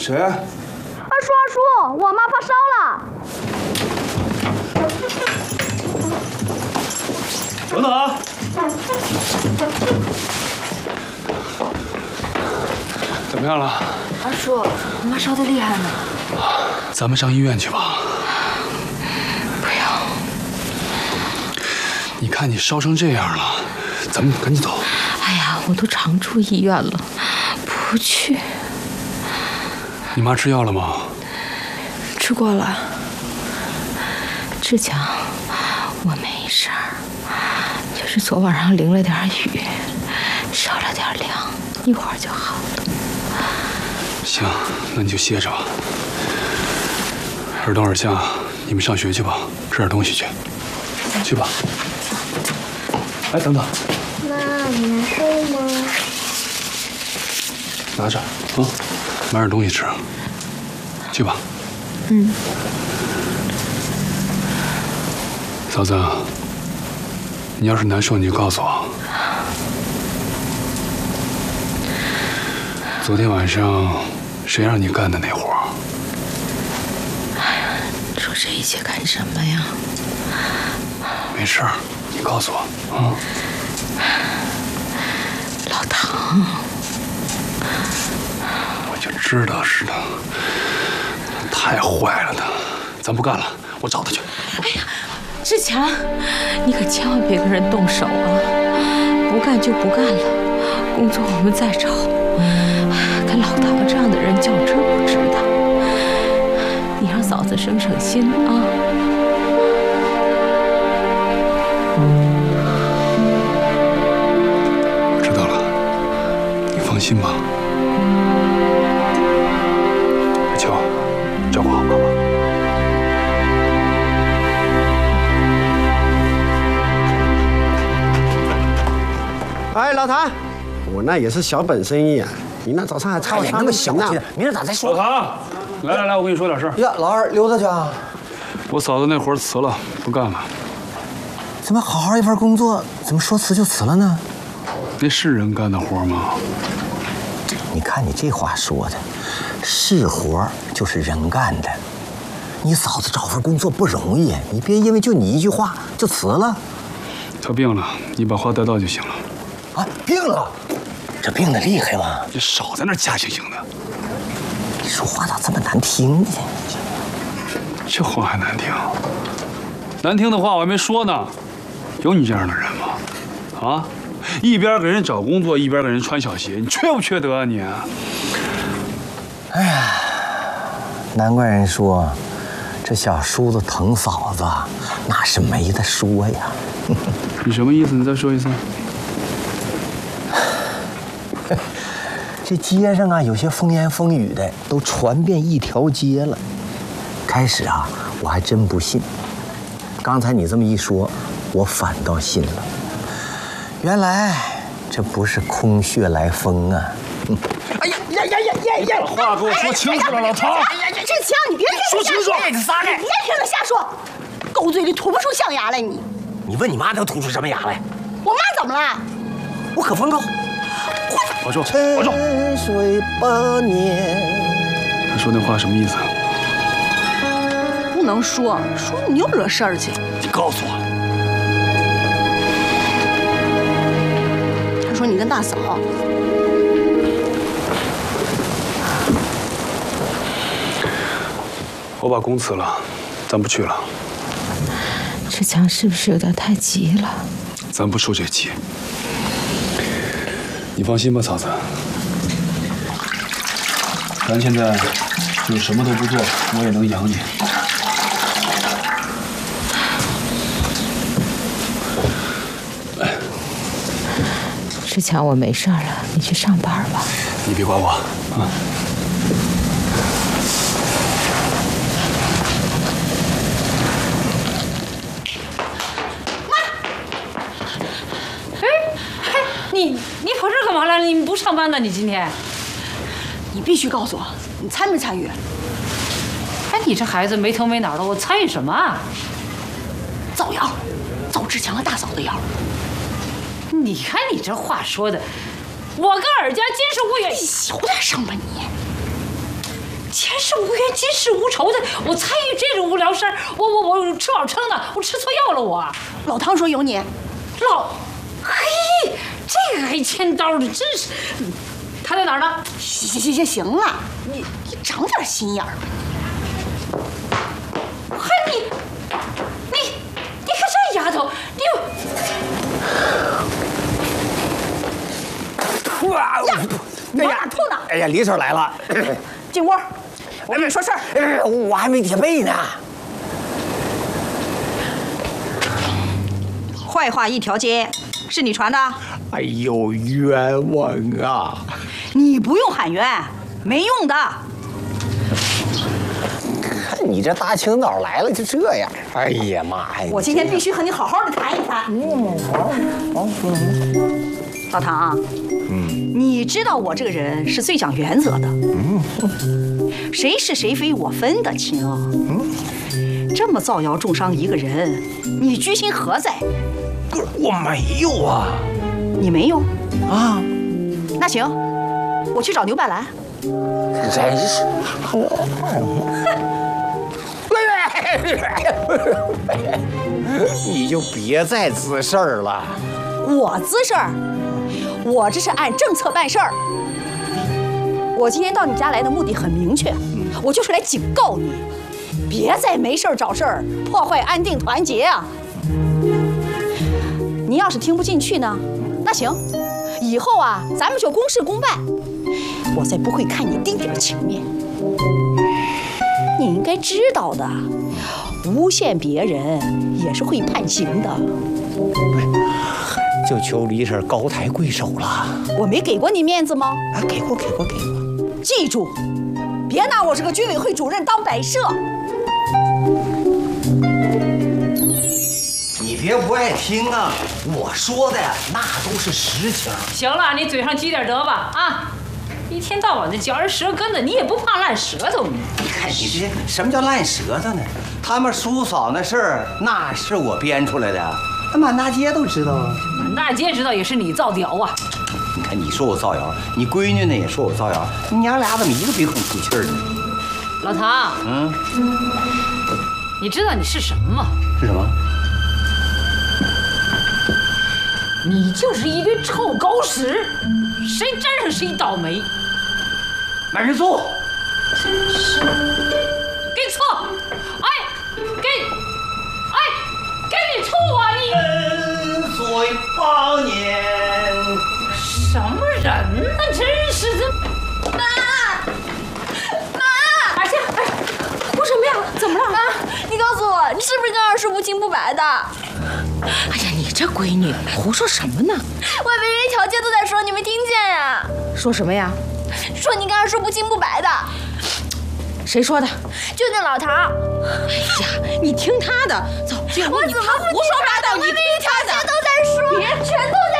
谁？ 二叔，我妈发烧了。 等等啊！怎么样了？ 二叔，我妈烧得厉害呢。 咱们上医院去吧。 不要。 你看你烧成这样了，咱们赶紧走。 哎呀，我都常住医院了，不去。 你妈吃药了吗？ 吃过了。志强，我没事儿，就是昨晚上淋了点雨，着了点凉，一会儿就好了。 行，那你就歇着吧。尔东尔夏，你们上学去吧，吃点东西去。去吧。哎，等等。 妈，你难受吗？ 拿着啊，买点东西吃。去吧。嫂子，你要是难受，你就告诉我。昨天晚上谁让你干的那活？ 哎呀，说这一切干什么呀？ 没事，你告诉我啊。 老唐， 我就知道是他，太坏了他。咱不干了，我找他去。 哎呀，志强，你可千万别跟人动手啊！不干就不干了，工作我们再找。跟老唐这样的人较真不值得。你让嫂子省省心啊！ 我知道了，你放心吧。阿秋，照顾好妈妈。 哎，老谭，我那也是小本生意啊，你那早上还差我那么小气，明儿咋再说？ 老唐，来，我跟你说点事儿。 呀，老二溜达去啊？ 我嫂子那活辞了，不干了。 怎么好好一份工作，怎么说辞就辞了呢？ 那是人干的活吗？ 你看你这话说的，是活就是人干的。你嫂子找份工作不容易，你别因为就你一句话就辞了。 她病了，你把话带到就行了。 啊，病了？这病得厉害吗？ 你少在那假惺惺的。 你说话咋这么难听呢？ 这话还难听？难听的话我还没说呢。有你这样的人吗？啊，一边给人找工作，一边给人穿小鞋，你缺不缺德啊你？ 哎呀，难怪人说这小叔子疼嫂子，那是没得说呀。 你什么意思？你再说一次。 这街上啊，有些风言风语的都传遍一条街了。开始啊，我还真不信。刚才你这么一说，我反倒信了。原来这不是空穴来风啊！ 哎呀，把话给我说清楚了，老唐。 哎呀，志强，你别听他瞎说，别听他瞎说，狗嘴里吐不出象牙来你。 你问你妈能吐出什么牙来？ 我妈怎么了？ 我可封告。 保重，保重。 沉睡8年。 他说那话什么意思？ 不能说，说你又惹事儿去。 你告诉我。 他说你跟大嫂。 我把工辞了，咱不去了。 志强是不是有点太急了？ 咱不受这气。你放心吧，嫂子。咱现在就什么都不做，我也能养你。 志强，我没事了，你去上班吧。 你别管我啊。 你跑这儿干嘛来了？你不上班呢？你今天？ 你必须告诉我，你参没参与？ 哎，你这孩子没头没脑的，我参与什么啊？ 造谣，造志强和大嫂的谣。 你看你这话说的，我跟尔家今世无缘， 你小点声吧你。 前世无冤，今世无仇的，我参与这种无聊事儿，我吃饱撑的，我吃错药了我。 老唐说有你， 嘿，这个还牵刀的，真是。他在哪儿呢？ 行了，你长点心眼儿。 嗨，你看这丫头， 哪儿吐呢？ 哎呀，李婶来了， 进屋，我跟你说事儿。 我还没贴被呢。 坏话一条街，是你传的？ 哎呦，冤枉啊！ 你不用喊冤，没用的。 看你这大清早来了就这样，哎呀妈呀！ 我今天必须和你好好的谈一谈。老唐，你知道我这个人是最讲原则的，谁是谁非我分得清。这么造谣重伤一个人，你居心何在？ 我没有啊， 你没有啊？ 那行，我去找牛半兰。 真是，你就别再滋事儿了。 我滋事儿，我这是按政策办事儿。我今天到你家来的目的很明确，我就是来警告你，别再没事儿找事儿，破坏安定团结啊！你要是听不进去呢，那行，以后啊，咱们就公事公办，我再不会看你丁点情面。你应该知道的，诬陷别人也是会判刑的。 就求李婶高抬贵手了。 我没给过你面子吗？ 啊，给过。 记住，别拿我这个居委会主任当摆设。 你别不爱听啊！我说的那都是实情。 行了，你嘴上积点德吧啊！一天到晚的嚼人舌根子，你也不怕烂舌头你？ 你看你这什么叫烂舌头呢？他们叔嫂那事儿，那是我编出来的，那满大街都知道啊。 满大街知道也是你造谣啊！ 你看你说我造谣，你闺女呢也说我造谣，你娘俩怎么一个鼻孔出气儿呢？ 老唐，你知道你是什么吗？ 是什么？ 你就是一堆臭狗屎，谁沾上谁倒霉。 买人醋， 给醋，给你醋啊你！ 岁8年。 什么人呢？真是的！ 妈，而且，哭什么呀？怎么了？妈，你告诉我，你是不是跟二叔不清不白的？ 哎呀，你这闺女胡说什么呢？ 外边人一条街都在说，你没听见呀？ 说什么呀？ 说你跟二叔不清不白的。 谁说的？ 就那老唐。 哎呀，你听他的，走，进屋。 我怎么不胡说八道？外面一条街都在说， 别全都。